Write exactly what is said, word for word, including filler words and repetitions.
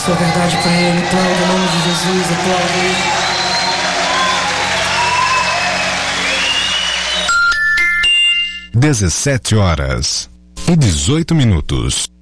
sua verdade pra ele. Aplauda em nome de Jesus, aplauda ele. dezessete horas e dezoito minutos.